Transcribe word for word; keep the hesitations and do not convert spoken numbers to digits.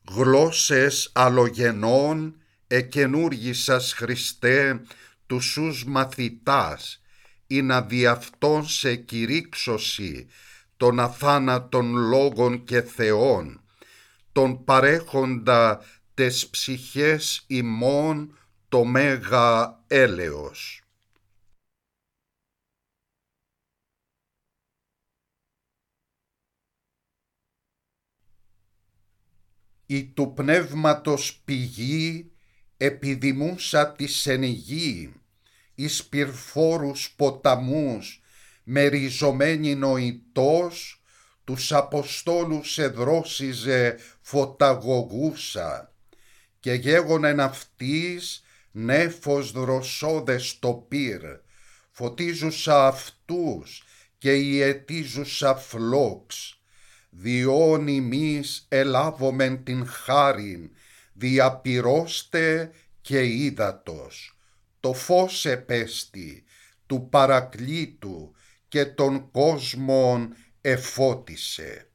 Γλώσσες αλλογενών εκενούργησας Χριστέ τους σους μαθητάς, ή να δι' αυτόν σε κηρύξωση των αθάνατων λόγων και θεών, τον παρέχοντα τες ψυχές ημών το μέγα έλεος. Η του πνεύματος πηγή επιδημούσα της εν γη, εις πυρφόρους ποταμούς μεριζωμένη νοητός, τους Αποστόλους εδρόσιζε φωταγωγούσα, και γέγονεν αυτής νέφος δροσόδες το πυρ, φωτίζουσα αυτούς και ιετίζουσα φλόξ, διόν ημείς ελάβομεν την χάριν, διαπυρώστε και ύδατος. Το φως επέστη του Παρακλήτου και των κόσμων εφώτισε.